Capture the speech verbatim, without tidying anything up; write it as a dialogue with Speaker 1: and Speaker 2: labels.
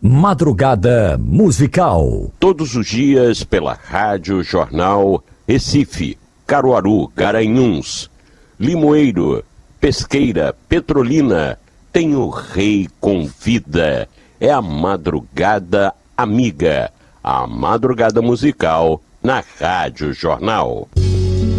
Speaker 1: Madrugada Musical.
Speaker 2: Todos os dias pela Rádio Jornal Recife, Caruaru, Garanhuns, Limoeiro, Pesqueira, Petrolina. Tem o Rei Convida. É a Madrugada Amiga. A Madrugada Musical na Rádio Jornal.